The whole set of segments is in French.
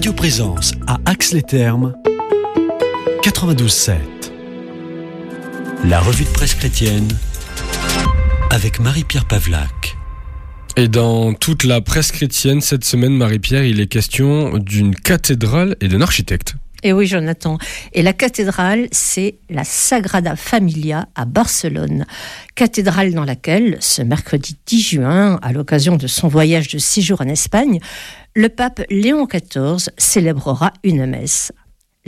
Radio Présence à Ax-les-Thermes, 92.7. La revue de presse chrétienne avec Marie-Pierre Pavlac. Et dans toute la presse chrétienne, cette semaine, Marie-Pierre, il est question d'une cathédrale et d'un architecte. Et oui, Jonathan. Et la cathédrale, c'est la Sagrada Familia à Barcelone. Cathédrale dans laquelle, ce mercredi 10 juin, à l'occasion de son voyage de séjour en Espagne, le pape Léon XIV célébrera une messe. L'architecte ?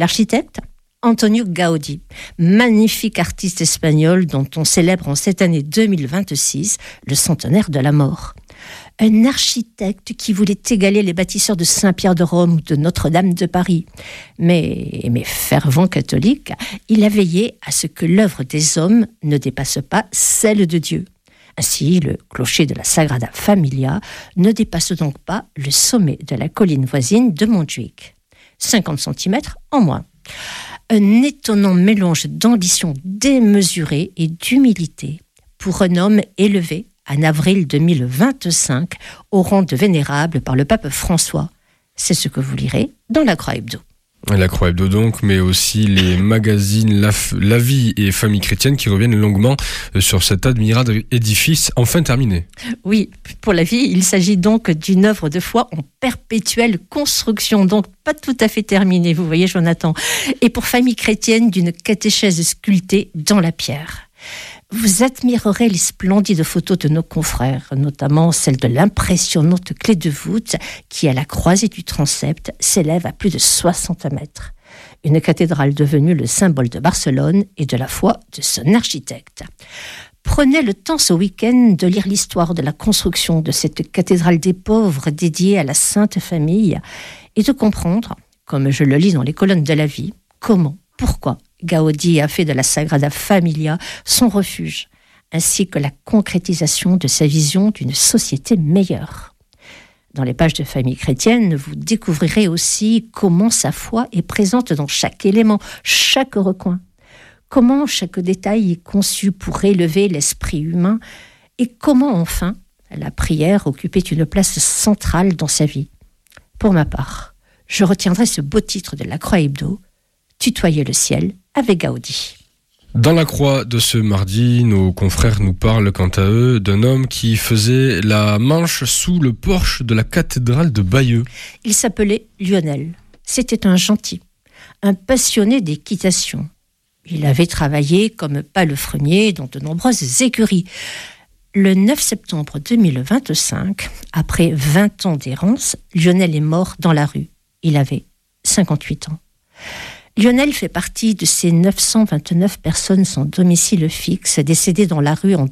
Antonio Gaudí, magnifique artiste espagnol dont on célèbre en cette année 2026 le centenaire de la mort. Un architecte qui voulait égaler les bâtisseurs de Saint-Pierre de Rome ou de Notre-Dame de Paris. Mais fervent catholique, il a veillé à ce que l'œuvre des hommes ne dépasse pas celle de Dieu. Ainsi, le clocher de la Sagrada Familia ne dépasse donc pas le sommet de la colline voisine de Montjuïc. 50 cm en moins. Un étonnant mélange d'ambition démesurée et d'humilité pour un homme élevé en avril 2025 au rang de vénérable par le pape François. C'est ce que vous lirez dans La Croix Hebdo. La Croix Hebdo donc, mais aussi les magazines La Vie et Famille Chrétienne qui reviennent longuement sur cet admirable édifice enfin terminé. Oui, pour La Vie, il s'agit donc d'une œuvre de foi en perpétuelle construction, donc pas tout à fait terminée, vous voyez Jonathan. Et pour Famille Chrétienne, d'une catéchèse sculptée dans la pierre. Vous admirerez les splendides photos de nos confrères, notamment celle de l'impressionnante clé de voûte qui, à la croisée du transept, s'élève à plus de 60 mètres. Une cathédrale devenue le symbole de Barcelone et de la foi de son architecte. Prenez le temps ce week-end de lire l'histoire de la construction de cette cathédrale des pauvres dédiée à la Sainte Famille et de comprendre, comme je le lis dans les colonnes de La Vie, comment, pourquoi Gaudí a fait de la Sagrada Familia son refuge, ainsi que la concrétisation de sa vision d'une société meilleure. Dans les pages de Famille chrétienne, vous découvrirez aussi comment sa foi est présente dans chaque élément, chaque recoin. Comment chaque détail est conçu pour élever l'esprit humain et comment enfin la prière occupait une place centrale dans sa vie. Pour ma part, je retiendrai ce beau titre de La Croix Hebdo, Tutoyer le ciel avec Gaudí. Dans la Croix de ce mardi, nos confrères nous parlent quant à eux d'un homme qui faisait la manche sous le porche de la cathédrale de Bayeux. Il s'appelait Lionel. C'était un gentil, un passionné d'équitation. Il avait travaillé comme palefrenier dans de nombreuses écuries. Le 9 septembre 2025, après 20 ans d'errance, Lionel est mort dans la rue. Il avait 58 ans. Lionel fait partie de ces 929 personnes sans domicile fixe décédées dans la rue en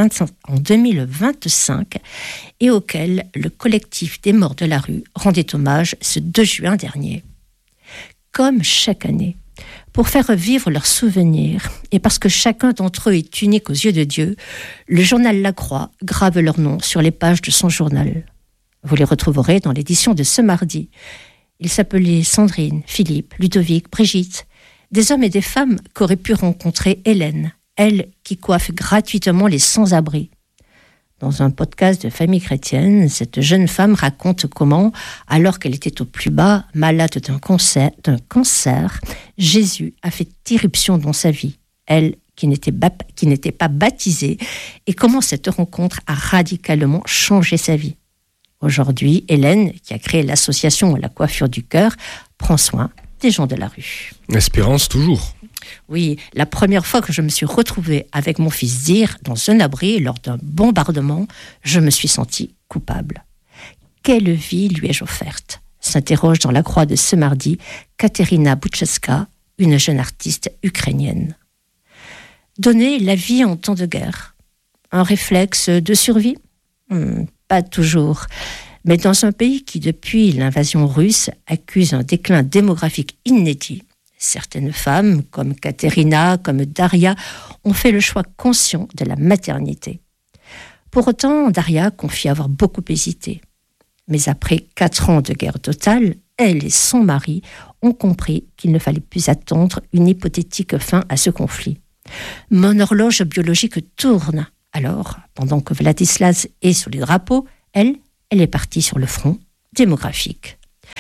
2025 et auxquelles le collectif des morts de la rue rendait hommage ce 2 juin dernier. Comme chaque année, pour faire vivre leurs souvenirs et parce que chacun d'entre eux est unique aux yeux de Dieu, le journal La Croix grave leurs noms sur les pages de son journal. Vous les retrouverez dans l'édition de ce mardi. Ils s'appelaient Sandrine, Philippe, Ludovic, Brigitte, des hommes et des femmes qu'aurait pu rencontrer Hélène, elle qui coiffe gratuitement les sans-abri. Dans un podcast de Famille chrétienne, cette jeune femme raconte comment, alors qu'elle était au plus bas, malade d'un cancer, Jésus a fait irruption dans sa vie, elle qui n'était pas baptisée, et comment cette rencontre a radicalement changé sa vie. Aujourd'hui, Hélène, qui a créé l'association La Coiffure du Cœur, prend soin des gens de la rue. Espérance toujours. Oui, la première fois que je me suis retrouvée avec mon fils Zir dans un abri lors d'un bombardement, je me suis sentie coupable. Quelle vie lui ai-je offerte ? S'interroge dans La Croix de ce mardi Katerina Buczewska, une jeune artiste ukrainienne. Donner la vie en temps de guerre, un réflexe de survie ? Pas toujours. Mais dans un pays qui, depuis l'invasion russe, accuse un déclin démographique inédit, certaines femmes, comme Katerina, comme Daria, ont fait le choix conscient de la maternité. Pour autant, Daria confie avoir beaucoup hésité. Mais après 4 ans de guerre totale, elle et son mari ont compris qu'il ne fallait plus attendre une hypothétique fin à ce conflit. Mon horloge biologique tourne. Alors, pendant que Vladislas est sur les drapeaux, elle est partie sur le front démographique.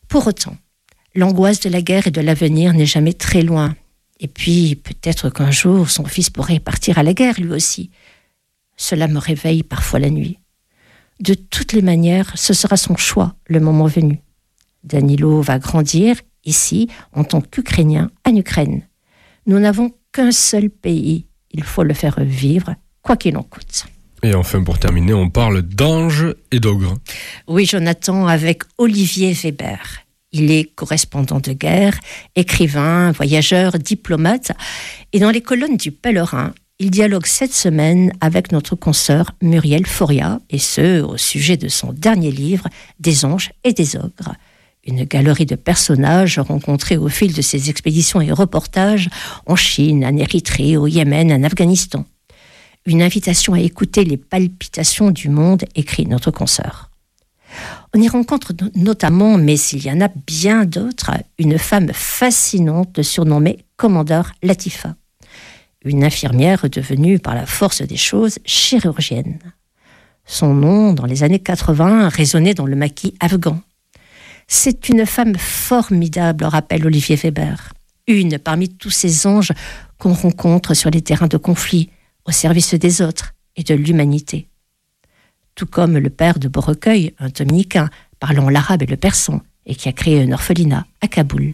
Pour autant, l'angoisse de la guerre et de l'avenir n'est jamais très loin. Et puis, peut-être qu'un jour, son fils pourrait partir à la guerre, lui aussi. Cela me réveille parfois la nuit. De toutes les manières, ce sera son choix, le moment venu. Danilo va grandir, ici, en tant qu'Ukrainien, en Ukraine. Nous n'avons qu'un seul pays. Il faut le faire vivre, quoi qu'il en coûte. Et enfin, pour terminer, on parle d'anges et d'ogres. Oui, Jonathan, avec Olivier Weber. Il est correspondant de guerre, écrivain, voyageur, diplomate. Et dans les colonnes du Pèlerin, il dialogue cette semaine avec notre consoeur Muriel Foria, et ce, au sujet de son dernier livre, Des anges et des ogres. Une galerie de personnages rencontrés au fil de ses expéditions et reportages en Chine, en Érythrée, au Yémen, en Afghanistan. Une invitation à écouter les palpitations du monde, écrit notre consoeur. On y rencontre notamment, mais il y en a bien d'autres, une femme fascinante surnommée Commandeur Latifa. Une infirmière devenue par la force des choses chirurgienne. Son nom, dans les années 80, résonnait dans le maquis afghan. C'est une femme formidable, rappelle Olivier Weber. Une parmi tous ces anges qu'on rencontre sur les terrains de conflit, au service des autres et de l'humanité. Tout comme le père de Beaurecueil, un dominicain, parlant l'arabe et le persan, et qui a créé un orphelinat à Kaboul.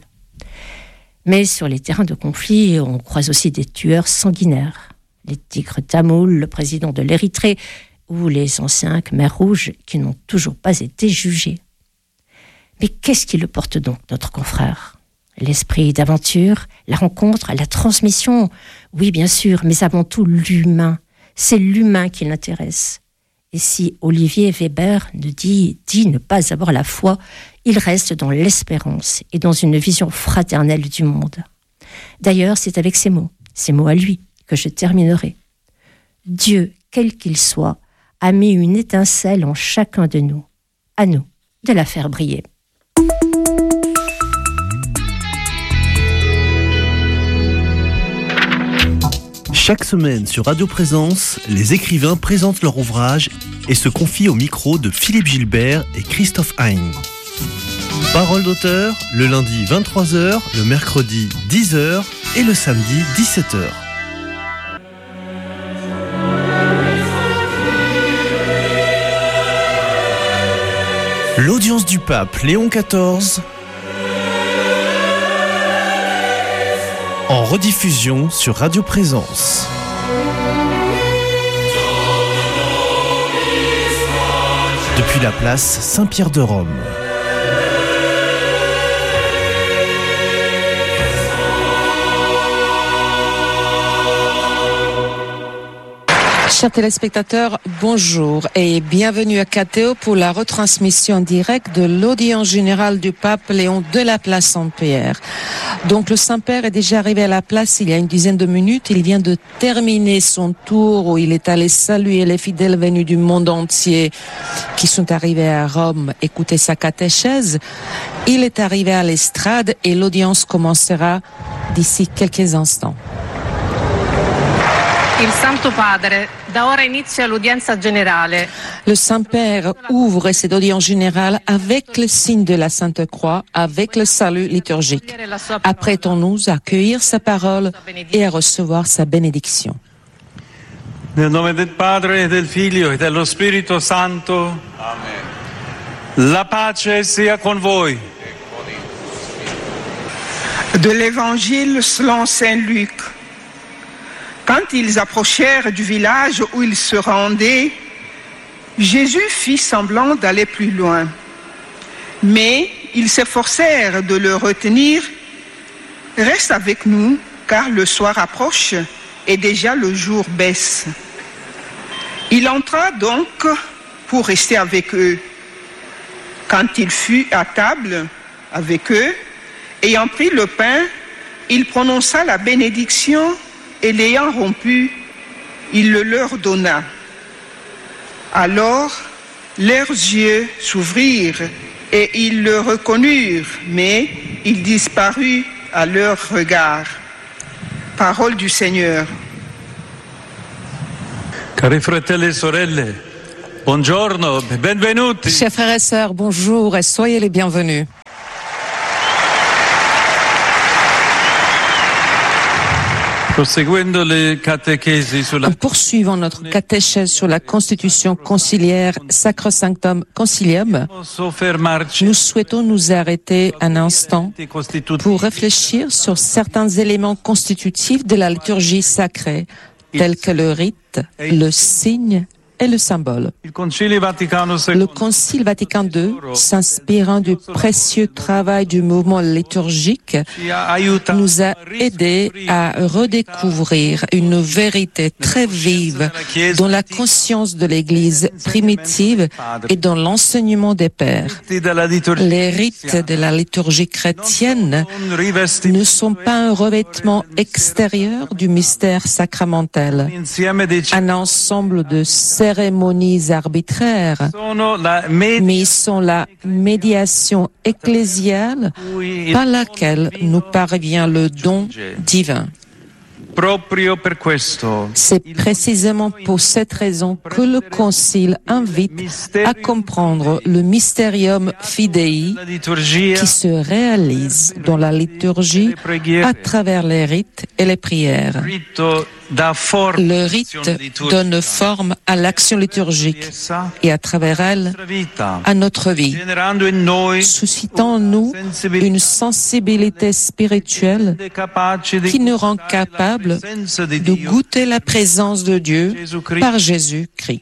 Mais sur les terrains de conflit, on croise aussi des tueurs sanguinaires. Les tigres tamouls, le président de l'Érythrée, ou les anciens Khmers rouges qui n'ont toujours pas été jugés. Mais qu'est-ce qui le porte donc, notre confrère ? L'esprit d'aventure, la rencontre, la transmission, oui bien sûr, mais avant tout l'humain. C'est l'humain qui l'intéresse. Et si Olivier Weber dit ne pas avoir la foi, il reste dans l'espérance et dans une vision fraternelle du monde. D'ailleurs, c'est avec ces mots à lui, que je terminerai. Dieu, quel qu'il soit, a mis une étincelle en chacun de nous. À nous de la faire briller. Chaque semaine sur Radio Présence, les écrivains présentent leur ouvrage et se confient au micro de Philippe Gilbert et Christophe Hein. Parole d'auteur, le lundi 23h, le mercredi 10h et le samedi 17h. L'audience du pape Léon XIV en rediffusion sur Radio Présence. Depuis la place Saint-Pierre de Rome. Chers téléspectateurs, bonjour et bienvenue à KTO pour la retransmission directe de l'audience générale du pape Léon de la place Saint-Pierre. Donc le Saint-Père est déjà arrivé à la place il y a une dizaine de minutes. Il vient de terminer son tour où il est allé saluer les fidèles venus du monde entier qui sont arrivés à Rome écouter sa catéchèse. Il est arrivé à l'estrade et l'audience commencera d'ici quelques instants. Il Santo Padre, da ora inizia l'udienza generale. Le Saint-Père ouvre cette audience générale avec le signe de la Sainte Croix, avec le salut liturgique. Apprêtons-nous à accueillir sa parole et à recevoir sa bénédiction. Nel nome del Padre e del Figlio e dello Spirito Santo. Amen. La pace sia con voi. De l'Évangile selon Saint Luc. Quand ils approchèrent du village où ils se rendaient, Jésus fit semblant d'aller plus loin. Mais ils s'efforcèrent de le retenir. « Reste avec nous, car le soir approche et déjà le jour baisse. » Il entra donc pour rester avec eux. Quand il fut à table avec eux, ayant pris le pain, il prononça la bénédiction et l'ayant rompu, il le leur donna. Alors, leurs yeux s'ouvrirent et ils le reconnurent, mais il disparut à leur regard. Parole du Seigneur. Cari fratelli e sorelle, buongiorno, benvenuti. Chers frères et sœurs, bonjour et soyez les bienvenus. En poursuivant notre catéchèse sur la constitution conciliaire Sacrosanctum Concilium, nous souhaitons nous arrêter un instant pour réfléchir sur certains éléments constitutifs de la liturgie sacrée, tels que le rite, le signe et le symbole. Le Concile Vatican II, s'inspirant du précieux travail du mouvement liturgique, nous a aidés à redécouvrir une vérité très vive dans la conscience de l'Église primitive et dans l'enseignement des pères. Les rites de la liturgie chrétienne ne sont pas un revêtement extérieur du mystère sacramentel, un ensemble de cérémonies arbitraires, mais ils sont la médiation ecclésiale par laquelle nous parvient le don divin. C'est précisément pour cette raison que le Concile invite à comprendre le Mysterium Fidei qui se réalise dans la liturgie à travers les rites et les prières. Le rite donne forme à l'action liturgique et à travers elle à notre vie, suscitant en nous une sensibilité spirituelle qui nous rend capables de goûter la présence de Dieu par Jésus-Christ.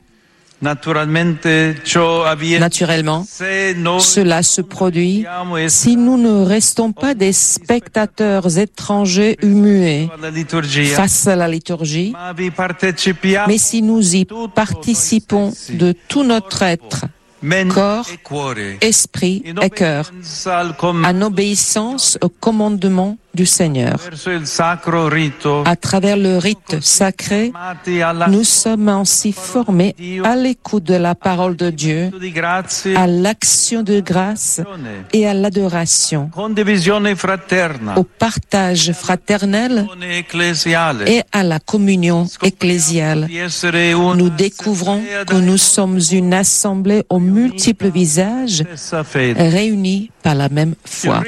Naturellement, cela se produit si nous ne restons pas des spectateurs étrangers ou muets face à la liturgie, mais si nous y participons de tout notre être, corps, esprit et cœur, en obéissance au commandement du Seigneur. À travers le rite sacré, nous sommes ainsi formés à l'écoute de la parole de Dieu, à l'action de grâce et à l'adoration, au partage fraternel et à la communion ecclésiale. Nous découvrons que nous sommes une assemblée aux multiples visages réunis par la même foi.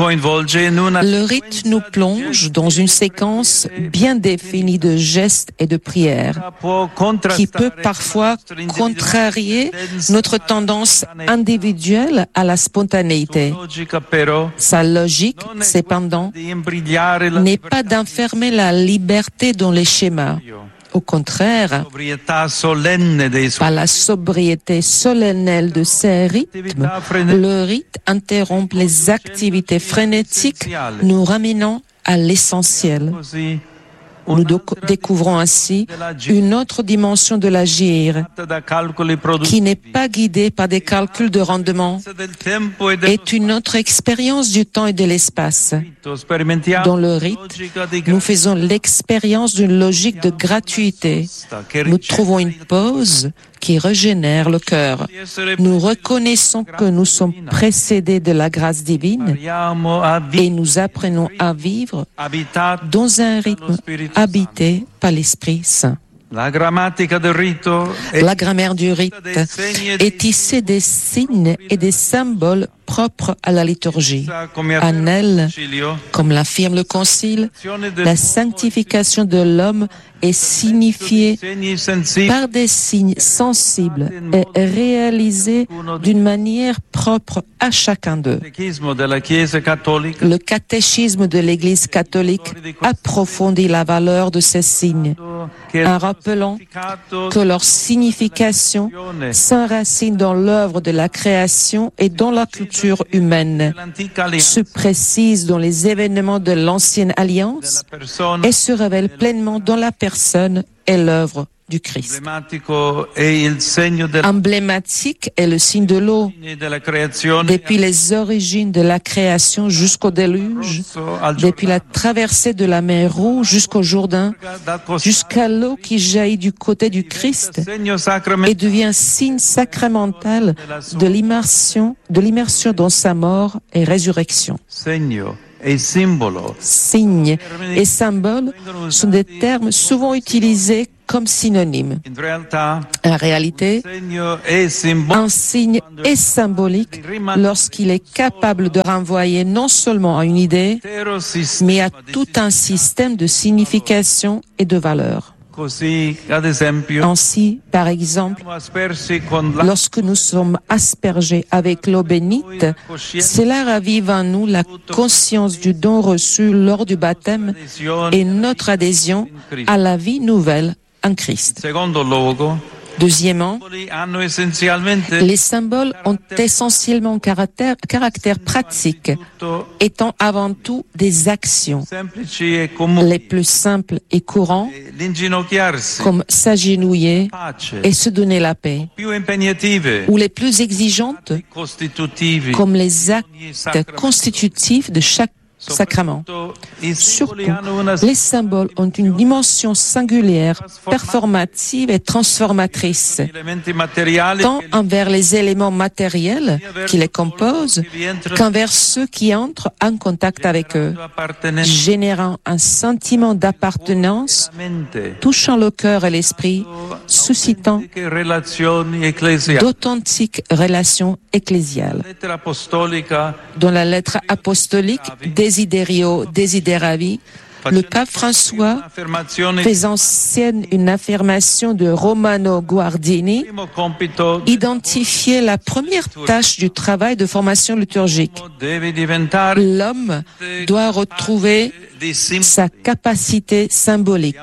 Le rite nous plonge dans une séquence bien définie de gestes et de prières qui peut parfois contrarier notre tendance individuelle à la spontanéité. Sa logique, cependant, n'est pas d'enfermer la liberté dans les schémas. Au contraire, par la sobriété solennelle de ces rythmes, le rite interrompt les activités frénétiques, nous ramenant à l'essentiel. Nous découvrons ainsi une autre dimension de l'agir qui n'est pas guidée par des calculs de rendement, est une autre expérience du temps et de l'espace. Dans le rite, nous faisons l'expérience d'une logique de gratuité. Nous trouvons une pause qui régénère le cœur. Nous reconnaissons que nous sommes précédés de la grâce divine et nous apprenons à vivre dans un rythme habité par l'Esprit Saint. La grammaire du rite est tissée des signes et des symboles propres à la liturgie. En elle, comme l'affirme le Concile, la sanctification de l'homme est signifiée par des signes sensibles et réalisés d'une manière propre à chacun d'eux. Le catéchisme de l'Église catholique approfondit la valeur de ces signes en rappelant que leur signification s'enracine dans l'œuvre de la création et dans la culture humaine, se précise dans les événements de l'Ancienne Alliance et se révèle pleinement dans la personne et l'œuvre du Christ. Emblématique est le signe de l'eau. Depuis les origines de la création jusqu'au déluge, depuis la traversée de la mer Rouge jusqu'au Jourdain, jusqu'à l'eau qui jaillit du côté du Christ et devient signe sacramental de l'immersion dans sa mort et résurrection. Signe et symbole sont des termes souvent utilisés comme synonymes. En réalité, un signe est symbolique lorsqu'il est capable de renvoyer non seulement à une idée, mais à tout un système de signification et de valeurs. Ainsi, par exemple, lorsque nous sommes aspergés avec l'eau bénite, cela ravive en nous la conscience du don reçu lors du baptême et notre adhésion à la vie nouvelle en Christ. Deuxièmement, les symboles ont essentiellement caractère pratique, étant avant tout des actions. Les plus simples et courants, comme s'agenouiller et se donner la paix, ou les plus exigeantes, comme les actes constitutifs de chaque sacrement. Surtout, les symboles ont une dimension singulière, performative et transformatrice, tant envers les éléments matériels qui les composent qu'envers ceux qui entrent en contact avec eux, générant un sentiment d'appartenance, touchant le cœur et l'esprit, suscitant d'authentiques relations ecclésiales. Dans la lettre apostolique Desiderio Desideravi, le pape François, faisant sienne une affirmation de Romano Guardini, identifiait la première tâche du travail de formation liturgique. L'homme doit retrouver sa capacité symbolique.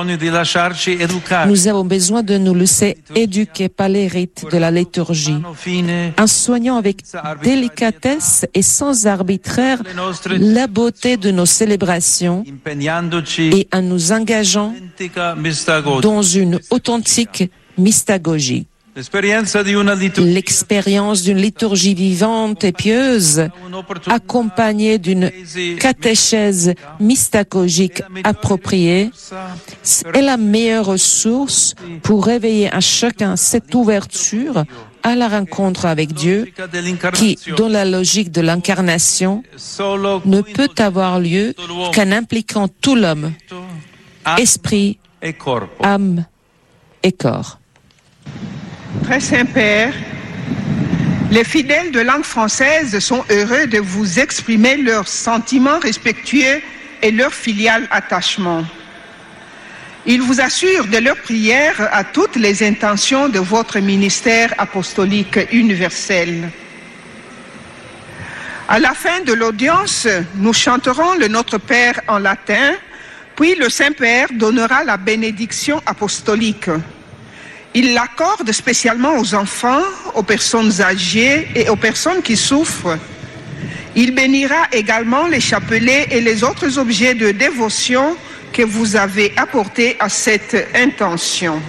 Nous avons besoin de nous laisser éduquer par les rites de la liturgie, en soignant avec délicatesse et sans arbitraire la beauté de nos célébrations et en nous engageant dans une authentique mystagogie. L'expérience d'une liturgie vivante et pieuse, accompagnée d'une catéchèse mystagogique appropriée, est la meilleure ressource pour réveiller à chacun cette ouverture à la rencontre avec Dieu qui, dans la logique de l'incarnation, ne peut avoir lieu qu'en impliquant tout l'homme, esprit, âme et corps. Très Saint-Père, les fidèles de langue française sont heureux de vous exprimer leurs sentiments respectueux et leur filial attachement. Ils vous assurent de leur prière à toutes les intentions de votre ministère apostolique universel. À la fin de l'audience, nous chanterons le Notre Père en latin, puis le Saint-Père donnera la bénédiction apostolique. Il l'accorde spécialement aux enfants, aux personnes âgées et aux personnes qui souffrent. Il bénira également les chapelets et les autres objets de dévotion que vous avez apportés à cette intention.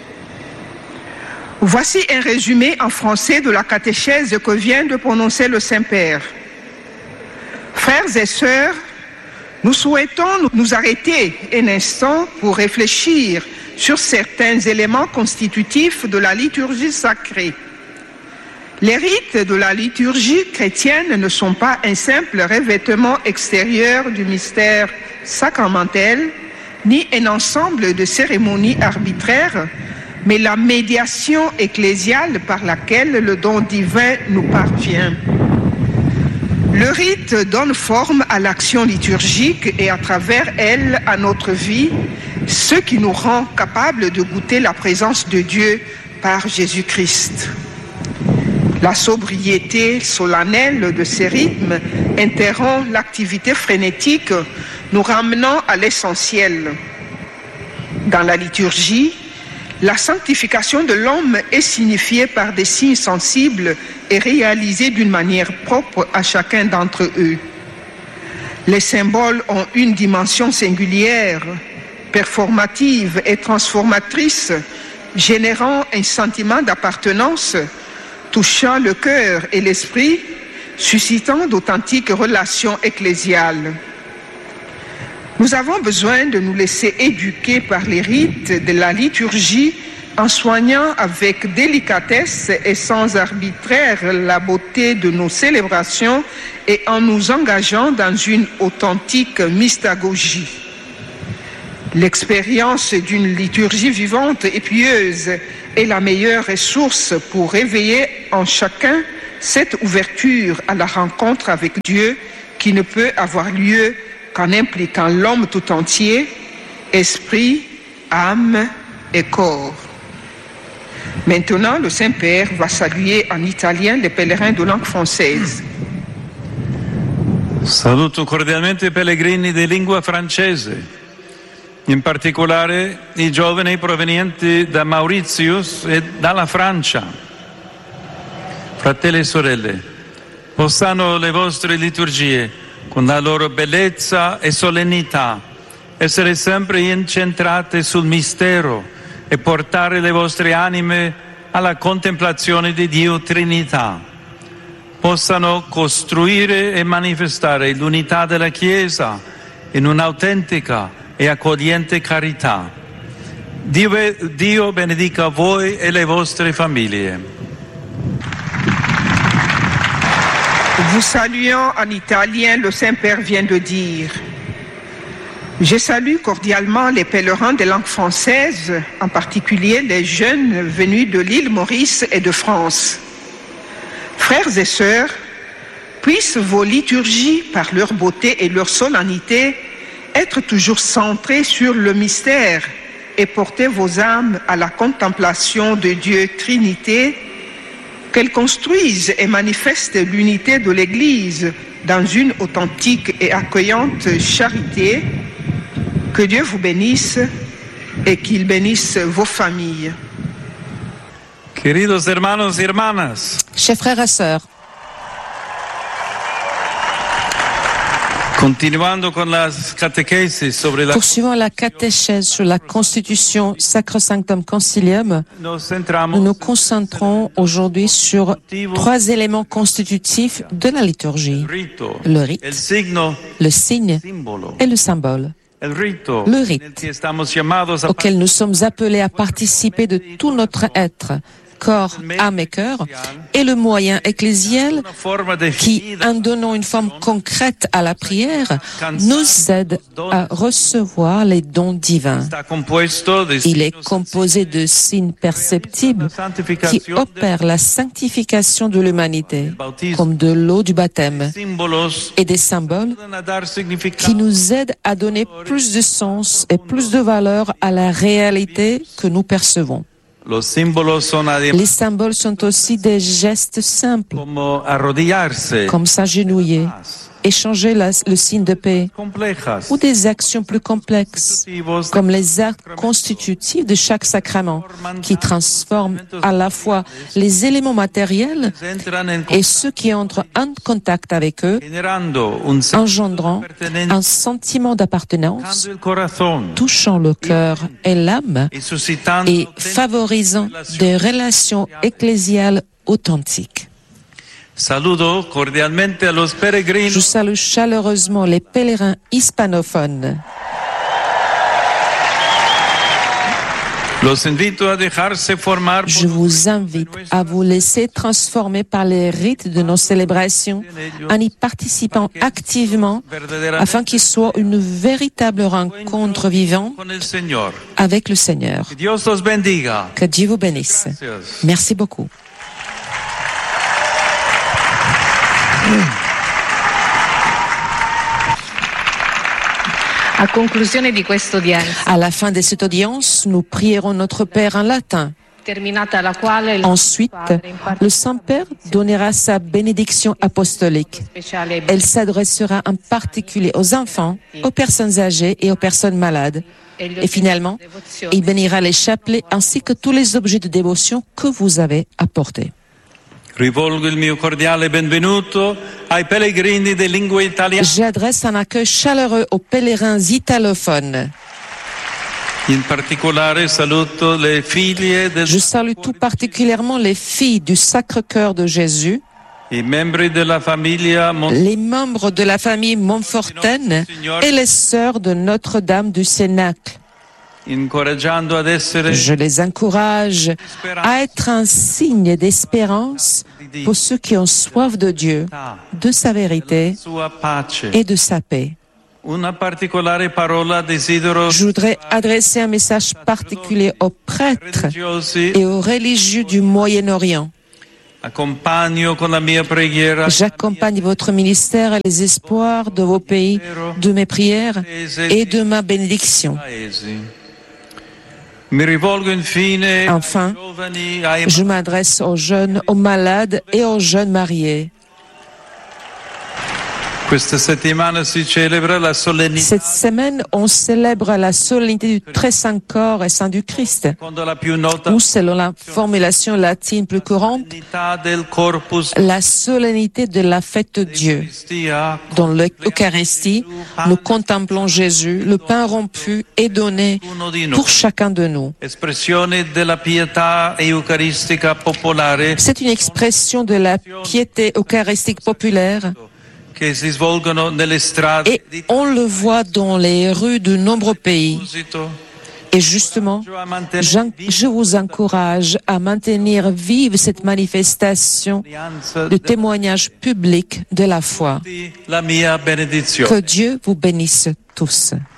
Voici un résumé en français de la catéchèse que vient de prononcer le Saint-Père. Frères et sœurs, nous souhaitons nous arrêter un instant pour réfléchir sur certains éléments constitutifs de la liturgie sacrée. Les rites de la liturgie chrétienne ne sont pas un simple revêtement extérieur du mystère sacramentel, ni un ensemble de cérémonies arbitraires, mais la médiation ecclésiale par laquelle le don divin nous parvient. Le rite donne forme à l'action liturgique et à travers elle à notre vie, ce qui nous rend capables de goûter la présence de Dieu par Jésus-Christ. La sobriété solennelle de ces rythmes interrompt l'activité frénétique, nous ramenant à l'essentiel. Dans la liturgie, la sanctification de l'homme est signifiée par des signes sensibles et réalisée d'une manière propre à chacun d'entre eux. Les symboles ont une dimension singulière, performative et transformatrice, générant un sentiment d'appartenance, touchant le cœur et l'esprit, suscitant d'authentiques relations ecclésiales. Nous avons besoin de nous laisser éduquer par les rites de la liturgie En soignant avec délicatesse et sans arbitraire la beauté de nos célébrations et en nous engageant dans une authentique mystagogie. L'expérience d'une liturgie vivante et pieuse est la meilleure ressource pour réveiller en chacun cette ouverture à la rencontre avec Dieu qui ne peut avoir lieu qu'en impliquant l'homme tout entier, esprit, âme et corps. Maintenant, le Saint-Père va saluer en italien les pèlerins de langue française. Saluto cordialmente i pellegrini di lingua francese, in particolare i giovani provenienti da Mauritius e dalla Francia. Fratelli e sorelle, possano le vostre liturgie, con la loro bellezza e solennità, essere sempre incentrate sul mistero e portare le vostre anime alla contemplazione di Dio Trinità. Possano costruire e manifestare l'unità della Chiesa in un'autentica e accogliente carità. Dio benedica voi e le vostre famiglie. Vous saluant en italien, le Saint-Père vient de dire: je salue cordialement les pèlerins de langue française, en particulier les jeunes venus de l'île Maurice et de France. Frères et sœurs, puissent vos liturgies, par leur beauté et leur solennité, être toujours centrées sur le mystère et porter vos âmes à la contemplation de Dieu Trinité, qu'elles construisent et manifestent l'unité de l'Église dans une authentique et accueillante charité. Que Dieu vous bénisse et qu'il bénisse vos familles. Queridos hermanos y hermanas, Chers frères et sœurs, continuando con las catequesis sobre la poursuivant la catéchèse sur la Constitution Sacrosanctum Concilium, nos nous centramos nous concentrons aujourd'hui sur 3 éléments constitutifs de la liturgie: rito, le rite, el signo, le signe símbolo, et le symbole, el rito, le rite, en el que estamos llamados a auquel nous sommes appelés à participer de tout notre être, corps, âme et cœur, et le moyen ecclésial una forma de qui, en donnant une forme concrète à la prière, nous aide à recevoir les dons divins. está compuesto de Il est composé de signes perceptibles qui opèrent la sanctification de l'humanité, comme de l'eau du baptême, símbolos et des symboles ayudan a dar qui significado nous aident à donner plus de sens et plus de valeur à la réalité que nous percevons. Los símbolos son además Les symboles sont aussi des gestes simples, como arrodillarse, comme s'agenouiller, échanger le signe de paix, complejas, ou des actions plus complexes, comme les actes constitutifs de chaque sacrement, qui transforment à la fois les éléments matériels entran en et ceux qui entrent en contact avec eux, generando un engendrant un sentiment d'appartenance, el corazón touchant le cœur et l'âme y suscitando et favorisant des relations ecclésiales authentiques. Saludo cordialmente a los Je peregrinos salue chaleureusement les pèlerins hispanophones. Los invito a dejarse formar por Je vous invite à vous laisser transformer par les rites de nos célébrations en y participant activement afin qu'il soit une véritable rencontre vivante con el Señor. avec le Seigneur. Que Dios los bendiga. Que Dieu vous bénisse. Gracias. Merci beaucoup. A conclusione di questa udienza, À la fin de cette audience, nous prierons notre Père en latin. terminata la quale il Ensuite, Padre impartirà le Saint-Père donnera sa bénédiction apostolique. speciale ai Elle s'adressera en particulier aux enfants, aux personnes âgées et aux personnes malades. Et finalement, il bénira les chapelets ainsi que tous les objets de dévotion que vous avez apportés. Rivolgo il mio cordiale benvenuto ai pellegrini di lingua italiana, J'adresse un accueil chaleureux aux pèlerins italophones. in particolare saluto le figlie del Je salue tout particulièrement les filles du Sacre-Cœur de Jésus, i membri della famiglia les membres de la famille Montfortaine et les sœurs de Notre-Dame du Cénacle, incoraggiando ad essere Je les encourage à être un signe d'espérance pour ceux qui ont soif de Dieu, de sa vérité sua pace. et de sa paix. Una particolare parola desidero Je voudrais adresser un message particulier aux prêtres religiosi. et aux religieux du Moyen-Orient. Accompagno con la mia preghiera J'accompagne votre ministère et les espoirs de vos pays, de mes prières et de ma bénédiction. paesi. Mi rivolgo infine Enfin, ai giovani, ai Je m'adresse aux jeunes, aux malades et aux jeunes mariés. Questa settimana si celebra la solennità Cette semaine, on célèbre la solennité du très saint corps et saint du Christ, secondo la più nota ou selon la formulation latine plus courante, solennità del Corpus la solennité de la fête de Dieu. Christi. Dans l'Eucharistie, nous contemplons Jésus, le pain rompu et donné Uno di noi. pour chacun de nous. Espressione della pietà eucaristica popolare C'est une expression de la piété eucharistique populaire che si svolgono nelle strade et di on le voit dans les rues de nombreux pays. Tausito. Et justement, je vous encourage à maintenir vive cette manifestation de témoignage public de la foi. La mia benedizione. Que Dieu vous bénisse tous.